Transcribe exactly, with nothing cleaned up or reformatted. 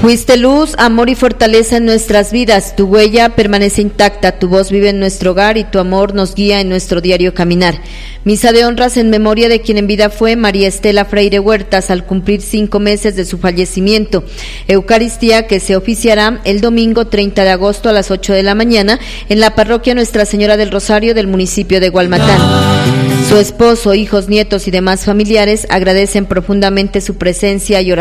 Fuiste luz, amor y fortaleza en nuestras vidas, tu huella permanece intacta, tu voz vive en nuestro hogar y tu amor nos guía en nuestro diario caminar. Misa de honras en memoria de quien en vida fue María Estela Freire Huertas al cumplir cinco meses de su fallecimiento. Eucaristía que se oficiará el domingo treinta de agosto a las ocho de la mañana en la parroquia Nuestra Señora del Rosario del municipio de Gualmatán. Su esposo, hijos, nietos y demás familiares agradecen profundamente su presencia y oración